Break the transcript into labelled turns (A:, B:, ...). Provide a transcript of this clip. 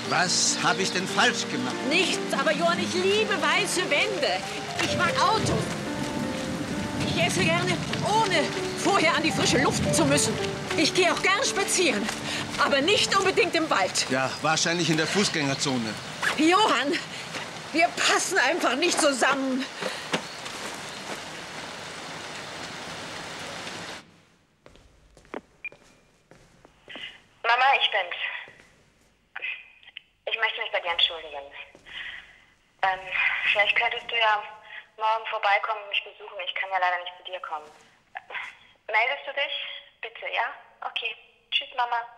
A: Was habe ich denn falsch gemacht?
B: Nichts, aber Johann, ich liebe weiße Wände. Ich mag Autos. Ich esse gerne, ohne vorher an die frische Luft zu müssen. Ich gehe auch gern spazieren, aber nicht unbedingt im Wald.
A: Ja, wahrscheinlich in der Fußgängerzone.
B: Johann, wir passen einfach nicht zusammen.
C: Mama, ich bin's. Ich möchte mich bei dir entschuldigen. Vielleicht könntest du ja morgen vorbeikommen und mich besuchen. Ich kann ja leider nicht zu dir kommen. Meldest du dich? Bitte, ja? Okay. Tschüss, Mama.